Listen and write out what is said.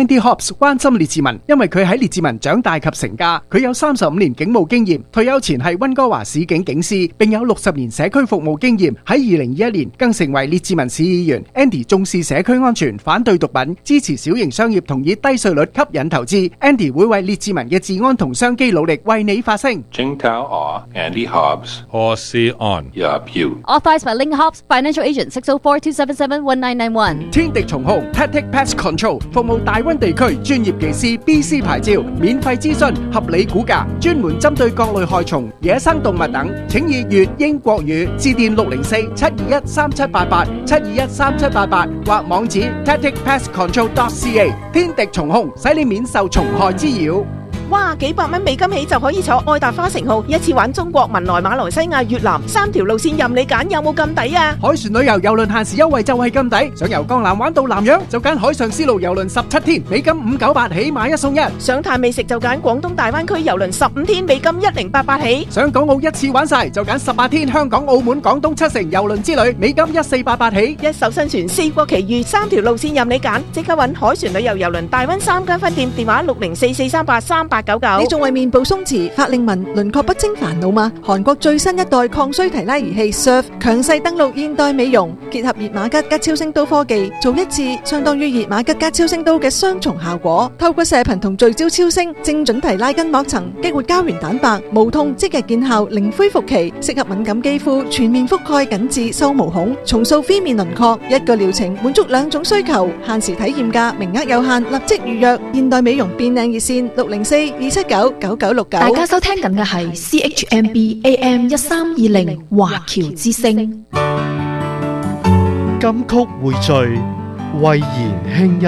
Andy Hobbs 關心列治文，因為佢喺列治文長大及成家。佢有35年警務經驗，退休前係溫哥華市警警司，並有60年社區服務經驗。喺2021年更成為列治文市議員。Andy 重視社區安全，反對毒品，支持小型商業同以低稅率吸引投資。Andy 會為列治文嘅治安同商機努力，為你發聲。 Jingtao or Andy Hobbs or see on your view. Authorized by Link Hobbs Financial Agent 604-277-1991. 天敵蟲控 Tactic Pest Control 服務大溫地區專業技師 BC 牌照，免費諮詢，合理估價，專門針對各類害蟲、野生動物等。請以粵英國語致電604-721-3788 721-3788或網址 tacticpestcontrol.ca。 天敵蟲控使你免受蟲害滋擾。 哇！幾百蚊美金起就可以坐愛達花城號，一次玩中國、文萊、馬來西亞、越南3條路線任你揀，有冇咁抵啊？ 海船旅遊郵輪限時優惠就係咁抵，想由江南玩到南洋就揀海上絲路郵輪17天，美金598起，買一送一。 想嘆美食就揀廣東大灣區郵輪15天，美金1088起。 想港澳一次玩晒就揀18天香港、澳門、廣東7城郵輪之旅，美金1488起。 一艘新船4國奇遇3條路線任你揀，即刻揾海船旅遊郵輪大灣3間分店，電話604-438-3899。 你仲為面部鬆弛、法令紋、輪廓不清煩惱嗎？韓國最新一代抗衰提拉儀器 Surf 強勢登陸現代美容，結合熱瑪吉加超聲刀科技，做一次相當於熱瑪吉加超聲刀嘅雙重效果。透過射頻同聚焦超聲，精準提拉筋膜層，激活膠原蛋白，無痛即日見效，零恢復期，適合敏感肌膚，全面覆蓋緊致收毛孔，重塑 V 面輪廓。一個療程滿足2種需求，限時體驗價，名額有限，立即預約。現代美容變靚熱線604-279-9969。 大家收聽緊嘅係 CHMB AM 1320華僑之聲。 金曲匯聚，慧言輕音。